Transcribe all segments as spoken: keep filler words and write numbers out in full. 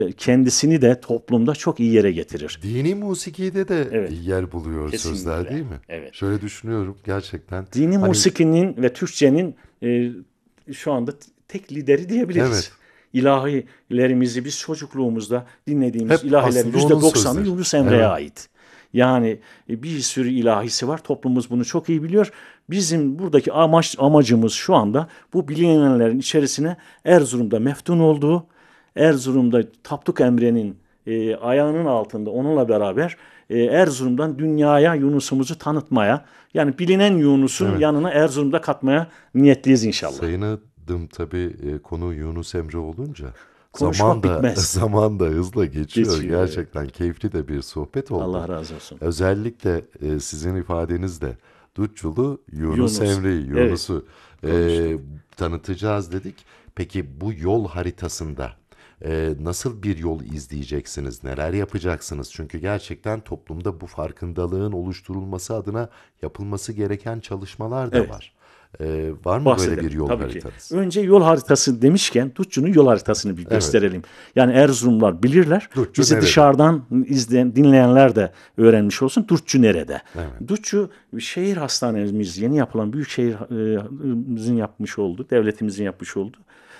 kendisini de toplumda çok iyi yere getirir. Dini musikide de Evet, yer buluyor sözler kesinlikle. değil mi? Evet. Şöyle düşünüyorum gerçekten. Dini Hani musikinin ve Türkçenin e, şu anda t- tek lideri diyebiliriz. evet, İlahilerimizi biz çocukluğumuzda dinlediğimiz hep ilahilerin aslında yüzde onun doksanı sözleri. Yunus Emre'ye Evet, ait. Yani e, bir sürü ilahisi var. Toplumumuz bunu çok iyi biliyor. Bizim buradaki amaç amacımız şu anda bu bilinenlerin içerisine Erzurum'da Meftun olduğu, Erzurum'da Tapduk Emre'nin e, ayağının altında onunla beraber e, Erzurum'dan dünyaya Yunus'umuzu tanıtmaya, yani bilinen Yunus'un evet. yanına Erzurum'da katmaya niyetliyiz inşallah. Sayın Adım tabii e, konu Yunus Emre olunca zaman Konuşmak da bitmez. zaman da hızla geçiyor. Geçiyor, evet. Gerçekten keyifli de bir sohbet Allah oldu. razı olsun. Özellikle e, sizin ifadenizle Dutçulu Yunus Yunus. Emre'yi, Evet, Yunus'u e, konuştuk. tanıtacağız dedik. Peki bu yol haritasında e, nasıl bir yol izleyeceksiniz, neler yapacaksınız? Çünkü gerçekten toplumda bu farkındalığın oluşturulması adına yapılması gereken çalışmalar da Evet. var. E, var mı böyle bir Bahsedelim yol tabii ki. haritanız? Önce yol haritası demişken Tutçu'nun yol haritasını bir Evet. gösterelim. Yani Erzurumlar bilirler. Dutçu Bizi nerede? dışarıdan izleyen, dinleyenler de öğrenmiş olsun. Tutçu nerede? Evet. Tutçu şehir hastanemiz yeni yapılan büyük şehirimizin yapmış olduğu, devletimizin yapmış olduğu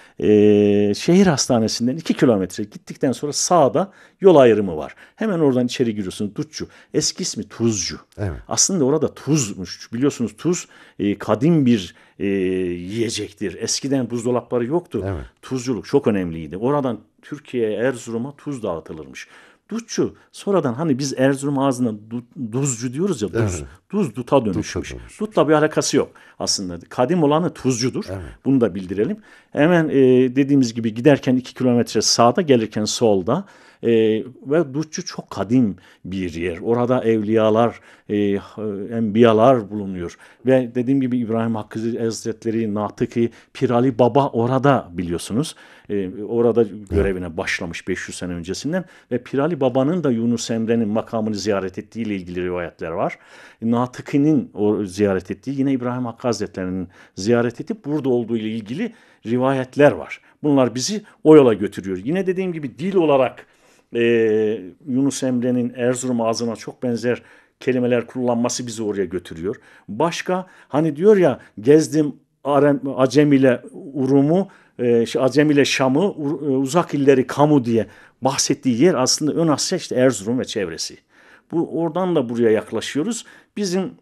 e, şehir hastanesinden iki kilometre gittikten sonra sağda yol ayrımı var. Hemen oradan içeri giriyorsun. Tutçu. Eski ismi Tuzcu. Evet. Aslında orada tuzmuş. Biliyorsunuz tuz e, kadim bir e, yiyecektir. Eskiden buzdolapları yoktu. Evet. Tuzculuk çok önemliydi. Oradan Türkiye'ye, Erzurum'a tuz dağıtılırmış. Dutçu sonradan, hani biz Erzurum ağzına du- duzcu diyoruz ya, duz, Evet. duz duta Dut'a dönüşmüş. dönüşmüş. Dutla bir alakası yok aslında. Kadim olanı tuzcudur. Evet. Bunu da bildirelim. Hemen e, dediğimiz gibi giderken iki kilometre sağda, gelirken solda. E, ve Dutçu çok kadim bir yer. Orada evliyalar, e, enbiyalar bulunuyor. Ve dediğim gibi İbrahim Hakkı Hazretleri, Natıkı, Pirali Baba orada, biliyorsunuz. E, orada Evet. görevine başlamış beş yüz sene öncesinden. Ve Pirali Baba'nın da Yunus Emre'nin makamını ziyaret ettiği ile ilgili rivayetler var. Natıkı'nın o ziyaret ettiği, yine İbrahim Hakkı Hazretleri'nin ziyaret edip burada olduğu ile ilgili rivayetler var. Bunlar bizi o yola götürüyor. Yine dediğim gibi dil olarak e, Yunus Emre'nin Erzurum ağzına çok benzer kelimeler kullanması bizi oraya götürüyor. Başka, hani diyor ya, gezdim Arem, Acem ile Urum'u, e, Acem ile Şam'ı, uzak illeri kamu diye bahsettiği yer aslında Ön Asya, işte Erzurum ve çevresi. Bu oradan da buraya yaklaşıyoruz. Bizim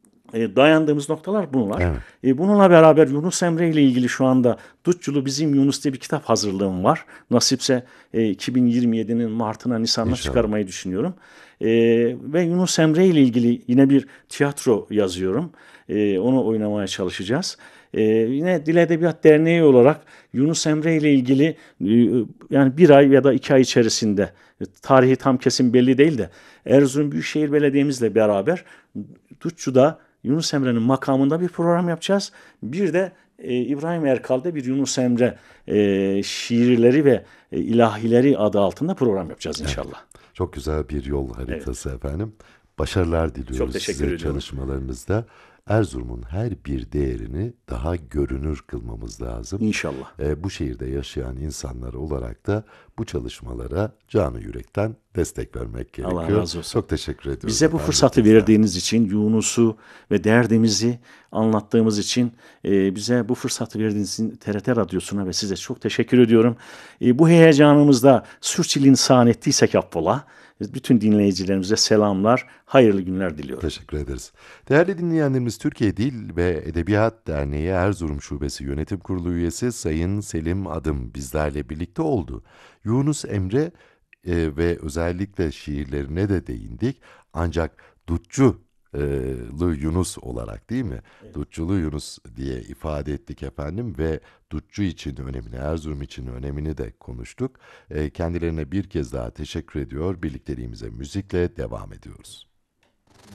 e, dayandığımız noktalar bunlar. Evet. E, bununla beraber Yunus Emre ile ilgili şu anda Dutçulu Bizim Yunus diye bir kitap hazırlığım var. Nasipse e, iki bin yirmi yedinin Mart'ına, Nisan'ına İnşallah. çıkarmayı düşünüyorum. E, ve Yunus Emre ile ilgili yine bir tiyatro yazıyorum. E, onu oynamaya çalışacağız. E, yine Dil Edebiyat Derneği olarak Yunus Emre ile ilgili e, yani bir ay ya da iki ay içerisinde, e, tarihi tam kesin belli değil de, Erzurum Büyükşehir Belediye'mizle beraber Dutçu'da Yunus Emre'nin makamında bir program yapacağız. Bir de e, İbrahim Erkal'de bir Yunus Emre e, şiirleri ve e, ilahileri adı altında program yapacağız Evet. inşallah. Çok güzel bir yol Evet. haritası efendim. Başarılar Çok diliyoruz teşekkür size ediyorum. çalışmalarınızda. Erzurum'un her bir değerini daha görünür kılmamız lazım. İnşallah. Ee, bu şehirde yaşayan insanlar olarak da bu çalışmalara canı yürekten destek vermek Allah gerekiyor. razı olsun. Çok teşekkür ediyoruz Bize bu efendim bir fırsatı kez daha. verdiğiniz için, Yunus'u ve derdimizi anlattığımız için, e, bize bu fırsatı verdiğiniz için T R T Radyosu'na ve size çok teşekkür ediyorum. E, bu heyecanımızda sürçülisan ettiysek affola. Bütün dinleyicilerimize selamlar, hayırlı günler diliyorum. Teşekkür ederiz. Değerli dinleyenlerimiz, Türkiye Dil ve Edebiyat Derneği Erzurum Şubesi Yönetim Kurulu üyesi Sayın Selim Adım bizlerle birlikte oldu. Yunus Emre e, ve özellikle şiirlerine de değindik. Ancak Dutçu e, Lu Yunus olarak değil mi? Dutçulu Yunus diye ifade ettik efendim ve Dutçu için önemini, Erzurum için önemini de konuştuk. E, kendilerine bir kez daha teşekkür ediyor. Birlikteliğimize müzikle devam ediyoruz.